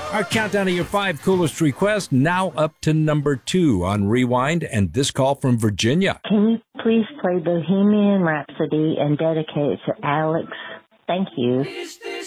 Our countdown of your 5 coolest requests, now up to number 2 on Rewind, and this call from Virginia. Can you please play Bohemian Rhapsody and dedicate it to Alex? Thank you.